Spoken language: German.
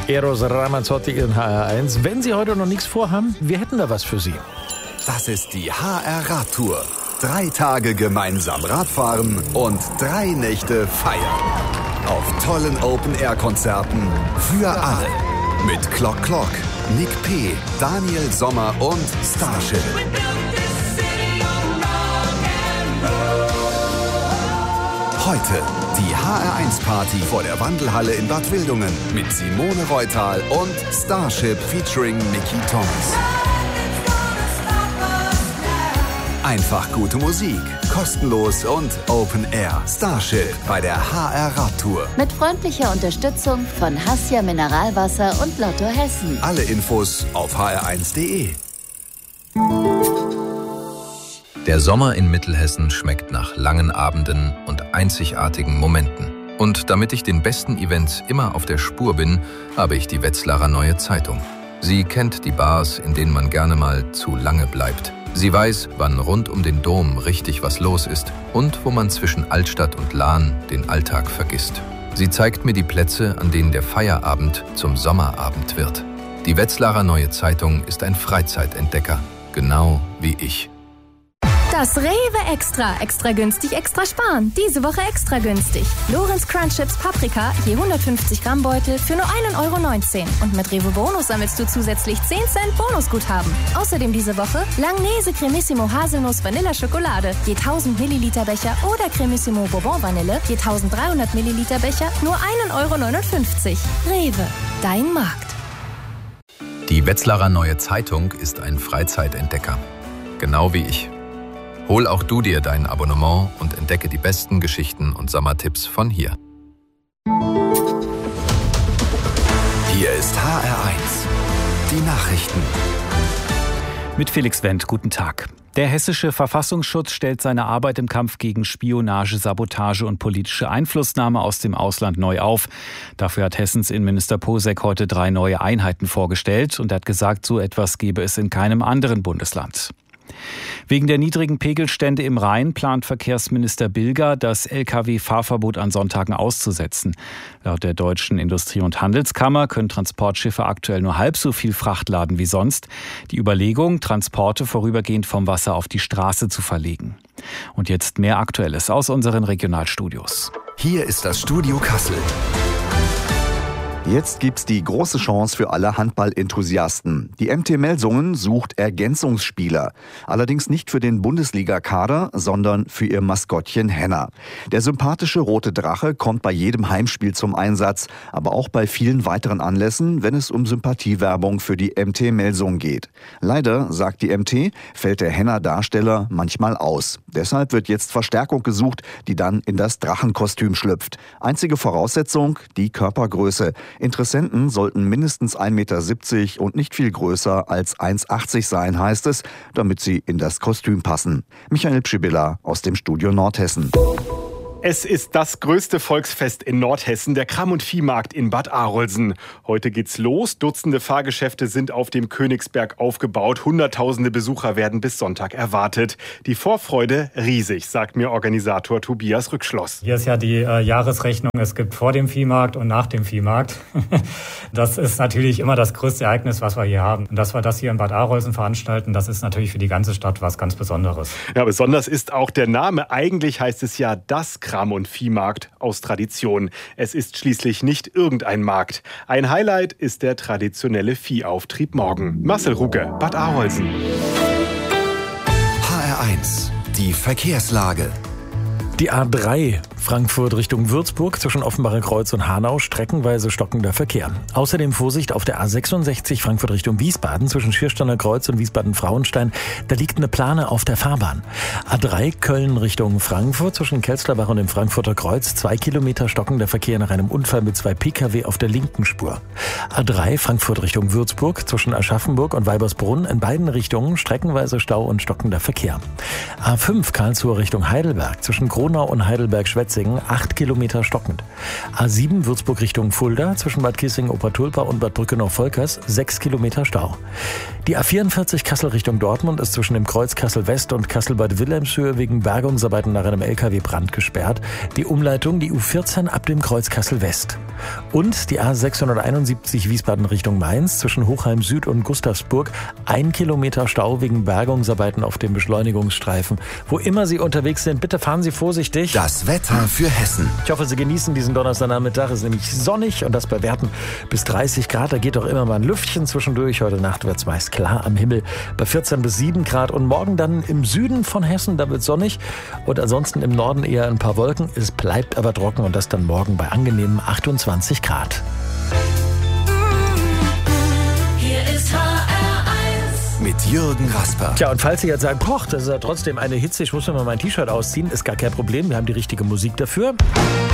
Eros Ramazzotti in HR1. Wenn Sie heute noch nichts vorhaben, wir hätten da was für Sie. Das ist die HR Radtour. 3 Tage gemeinsam Radfahren und 3 Nächte feiern. Auf tollen Open-Air-Konzerten für alle. Mit Clock Clock, Nick P., Daniel Sommer und Starship. Heute die HR1-Party vor der Wandelhalle in Bad Wildungen mit Simone Reutal und Starship featuring Nicky Thomas. Einfach gute Musik, kostenlos und Open Air. Starship bei der HR Radtour. Mit freundlicher Unterstützung von Hassia Mineralwasser und Lotto Hessen. Alle Infos auf hr1.de. Der Sommer in Mittelhessen schmeckt nach langen Abenden und einzigartigen Momenten. Und damit ich den besten Events immer auf der Spur bin, habe ich die Wetzlarer Neue Zeitung. Sie kennt die Bars, in denen man gerne mal zu lange bleibt. Sie weiß, wann rund um den Dom richtig was los ist und wo man zwischen Altstadt und Lahn den Alltag vergisst. Sie zeigt mir die Plätze, an denen der Feierabend zum Sommerabend wird. Die Wetzlarer Neue Zeitung ist ein Freizeitentdecker, genau wie ich. Das Rewe Extra. Extra günstig, extra sparen. Diese Woche extra günstig. Lorenz Crunch Chips Paprika, je 150 Gramm Beutel für nur 1,19 €. Und mit Rewe Bonus sammelst du zusätzlich 10 Cent Bonusguthaben. Außerdem diese Woche Langnese Cremissimo Haselnuss Vanilla Schokolade, je 1000 Milliliter Becher oder Cremissimo Bourbon Vanille, je 1300 Milliliter Becher, nur 1,59 €. Rewe, dein Markt. Die Wetzlarer Neue Zeitung ist ein Freizeitentdecker, genau wie ich. Hol auch du dir dein Abonnement und entdecke die besten Geschichten und Sommertipps von hier. Hier ist HR1. Die Nachrichten. Mit Felix Wendt, guten Tag. Der hessische Verfassungsschutz stellt seine Arbeit im Kampf gegen Spionage, Sabotage und politische Einflussnahme aus dem Ausland neu auf. Dafür hat Hessens Innenminister Posek heute 3 neue Einheiten vorgestellt und hat gesagt, so etwas gebe es in keinem anderen Bundesland. Wegen der niedrigen Pegelstände im Rhein plant Verkehrsminister Bilger, das Lkw-Fahrverbot an Sonntagen auszusetzen. Laut der Deutschen Industrie- und Handelskammer können Transportschiffe aktuell nur halb so viel Fracht laden wie sonst. Die Überlegung, Transporte vorübergehend vom Wasser auf die Straße zu verlegen. Und jetzt mehr Aktuelles aus unseren Regionalstudios. Hier ist das Studio Kassel. Jetzt gibt's die große Chance für alle Handball-Enthusiasten. Die MT Melsungen sucht Ergänzungsspieler. Allerdings nicht für den Bundesliga-Kader, sondern für ihr Maskottchen Henna. Der sympathische rote Drache kommt bei jedem Heimspiel zum Einsatz, aber auch bei vielen weiteren Anlässen, wenn es um Sympathiewerbung für die MT Melsung geht. Leider, sagt die MT, fällt der Henna-Darsteller manchmal aus. Deshalb wird jetzt Verstärkung gesucht, die dann in das Drachenkostüm schlüpft. Einzige Voraussetzung, die Körpergröße. Interessenten sollten mindestens 1,70 m und nicht viel größer als 1,80 m sein, heißt es, damit sie in das Kostüm passen. Michael Pschibilla aus dem Studio Nordhessen. Es ist das größte Volksfest in Nordhessen, der Kram- und Viehmarkt in Bad Arolsen. Heute geht's los. Dutzende Fahrgeschäfte sind auf dem Königsberg aufgebaut. Hunderttausende Besucher werden bis Sonntag erwartet. Die Vorfreude riesig, sagt mir Organisator Tobias Rückschloss. Hier ist ja die Jahresrechnung. Es gibt vor dem Viehmarkt und nach dem Viehmarkt. Das ist natürlich immer das größte Ereignis, was wir hier haben. Und dass wir das hier in Bad Arolsen veranstalten, das ist natürlich für die ganze Stadt was ganz Besonderes. Ja, besonders ist auch der Name. Eigentlich heißt es ja das Kram- und Viehmarkt aus Tradition. Es ist schließlich nicht irgendein Markt. Ein Highlight ist der traditionelle Viehauftrieb morgen. Marcel Ruge, Bad Arolsen. HR1, die Verkehrslage. Die A3 Frankfurt Richtung Würzburg zwischen Offenbacher Kreuz und Hanau streckenweise stockender Verkehr. Außerdem Vorsicht auf der A66 Frankfurt Richtung Wiesbaden zwischen Schiersteiner Kreuz und Wiesbaden-Frauenstein. Da liegt eine Plane auf der Fahrbahn. A3 Köln Richtung Frankfurt zwischen Kelzlerbach und dem Frankfurter Kreuz 2 Kilometer stockender Verkehr nach einem Unfall mit 2 Pkw auf der linken Spur. A3 Frankfurt Richtung Würzburg zwischen Aschaffenburg und Weibersbrunn in beiden Richtungen streckenweise Stau und stockender Verkehr. A5 Karlsruhe Richtung Heidelberg zwischen Groß Donau und Heidelberg-Schwetzingen 8 Kilometer stockend. A7 Würzburg Richtung Fulda zwischen Bad Kissingen-Obertulpa und Bad Brückenau-Volkers 6 Kilometer Stau. Die A44 Kassel Richtung Dortmund ist zwischen dem Kreuz Kassel-West und Kassel-Bad Wilhelmshöhe wegen Bergungsarbeiten nach einem LKW-Brand gesperrt. Die Umleitung, die U14 ab dem Kreuz Kassel-West. Und die A671 Wiesbaden Richtung Mainz zwischen Hochheim Süd und Gustavsburg 1 Kilometer Stau wegen Bergungsarbeiten auf dem Beschleunigungsstreifen. Wo immer Sie unterwegs sind, bitte fahren Sie vorsichtig. Das Wetter für Hessen. Ich hoffe, Sie genießen diesen Donnerstagnachmittag. Es ist nämlich sonnig und das bei Werten bis 30 Grad. Da geht doch immer mal ein Lüftchen zwischendurch. Heute Nacht wird es meist klar am Himmel bei 14 bis 7 Grad. Und morgen dann im Süden von Hessen, da wird es sonnig. Und ansonsten im Norden eher ein paar Wolken. Es bleibt aber trocken und das dann morgen bei angenehmen 28 Grad. Hier ist HR1 mit Jürgen Rasper. Tja, und falls Sie jetzt sagen, das ist ja trotzdem eine Hitze, ich muss mir mal mein T-Shirt ausziehen, ist gar kein Problem. Wir haben die richtige Musik dafür.